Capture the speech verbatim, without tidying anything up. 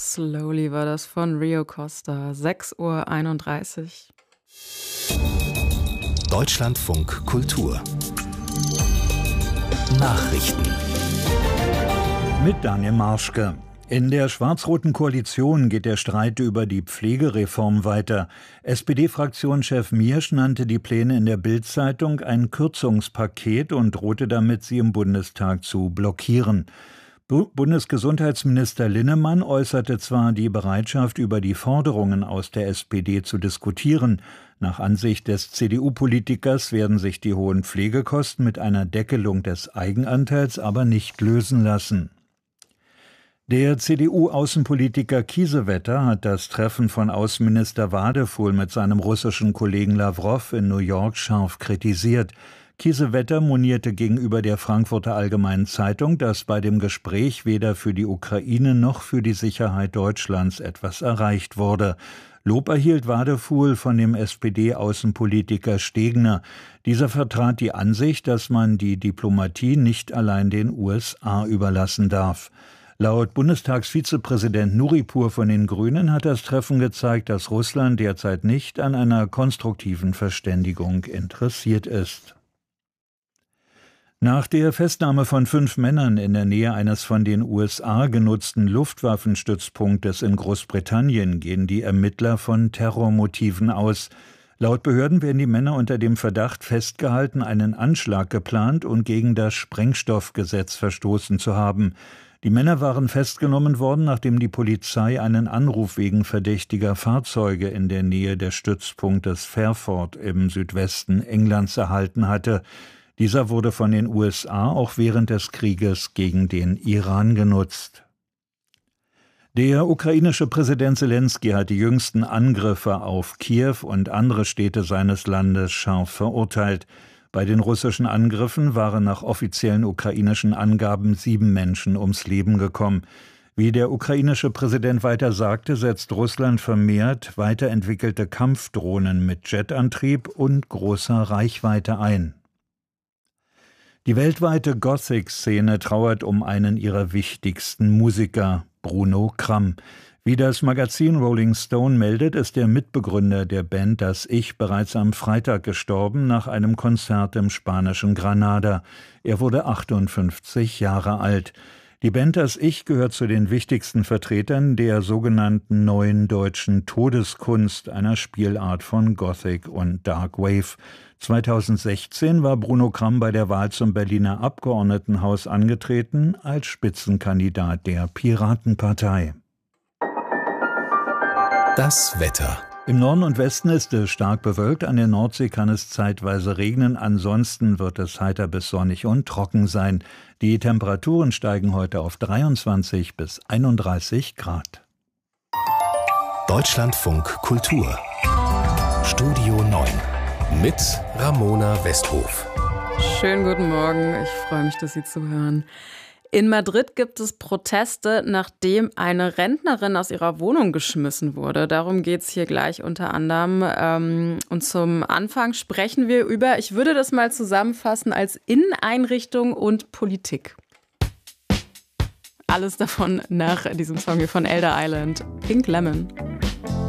Slowly war das von Rio Costa, sechs Uhr einunddreißig. Deutschlandfunk Kultur Nachrichten mit Daniel Marschke. In der schwarz-roten Koalition geht der Streit über die Pflegereform weiter. S P D-Fraktionschef Miersch nannte die Pläne in der Bild-Zeitung ein Kürzungspaket und drohte damit, sie im Bundestag zu blockieren. Bundesgesundheitsminister Linnemann äußerte zwar die Bereitschaft, über die Forderungen aus der S P D zu diskutieren. Nach Ansicht des C D U-Politikers werden sich die hohen Pflegekosten mit einer Deckelung des Eigenanteils aber nicht lösen lassen. Der C D U-Außenpolitiker Kiesewetter hat das Treffen von Außenminister Wadefuhl mit seinem russischen Kollegen Lawrow in New York scharf kritisiert. Kiesewetter monierte gegenüber der Frankfurter Allgemeinen Zeitung, dass bei dem Gespräch weder für die Ukraine noch für die Sicherheit Deutschlands etwas erreicht wurde. Lob erhielt Wadefuhl von dem S P D-Außenpolitiker Stegner. Dieser vertrat die Ansicht, dass man die Diplomatie nicht allein den U S A überlassen darf. Laut Bundestagsvizepräsident Nuripur von den Grünen hat das Treffen gezeigt, dass Russland derzeit nicht an einer konstruktiven Verständigung interessiert ist. Nach der Festnahme von fünf Männern in der Nähe eines von den U S A genutzten Luftwaffenstützpunktes in Großbritannien gehen die Ermittler von Terrormotiven aus. Laut Behörden werden die Männer unter dem Verdacht festgehalten, einen Anschlag geplant und gegen das Sprengstoffgesetz verstoßen zu haben. Die Männer waren festgenommen worden, nachdem die Polizei einen Anruf wegen verdächtiger Fahrzeuge in der Nähe des Stützpunktes Fairford im Südwesten Englands erhalten hatte. Dieser wurde von den U S A auch während des Krieges gegen den Iran genutzt. Der ukrainische Präsident Selenskyj hat die jüngsten Angriffe auf Kiew und andere Städte seines Landes scharf verurteilt. Bei den russischen Angriffen waren nach offiziellen ukrainischen Angaben sieben Menschen ums Leben gekommen. Wie der ukrainische Präsident weiter sagte, setzt Russland vermehrt weiterentwickelte Kampfdrohnen mit Jetantrieb und großer Reichweite ein. Die weltweite Gothic-Szene trauert um einen ihrer wichtigsten Musiker, Bruno Cram. Wie das Magazin Rolling Stone meldet, ist der Mitbegründer der Band Das Ich bereits am Freitag gestorben nach einem Konzert im spanischen Granada. Er wurde achtundfünfzig Jahre alt. Die Band Das Ich gehört zu den wichtigsten Vertretern der sogenannten neuen deutschen Todeskunst, einer Spielart von Gothic und Dark Wave. zweitausendsechzehn war Bruno Cram bei der Wahl zum Berliner Abgeordnetenhaus angetreten als Spitzenkandidat der Piratenpartei. Das Wetter. Im Norden und Westen ist es stark bewölkt, an der Nordsee kann es zeitweise regnen, ansonsten wird es heiter bis sonnig und trocken sein. Die Temperaturen steigen heute auf dreiundzwanzig bis einunddreißig Grad. Deutschlandfunk Kultur Studio neun mit Ramona Westhof. Schönen guten Morgen, ich freue mich, dass Sie zuhören. In Madrid gibt es Proteste, nachdem eine Rentnerin aus ihrer Wohnung geschmissen wurde. Darum geht es hier gleich unter anderem. Und zum Anfang sprechen wir über, ich würde das mal zusammenfassen, als Inneneinrichtung und Politik. Alles davon nach diesem Song hier von Elder Island, Pink Lemon.